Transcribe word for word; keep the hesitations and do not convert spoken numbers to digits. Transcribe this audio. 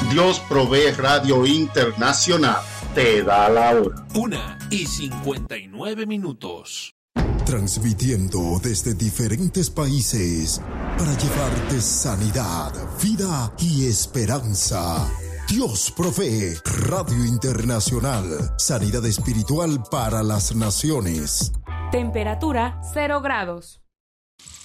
Dios Provee Radio Internacional te da la hora. Una y cincuenta y nueve minutos. Transmitiendo desde diferentes países para llevarte sanidad, vida y esperanza. Dios Provee Radio Internacional. Sanidad espiritual para las naciones. Temperatura cero grados.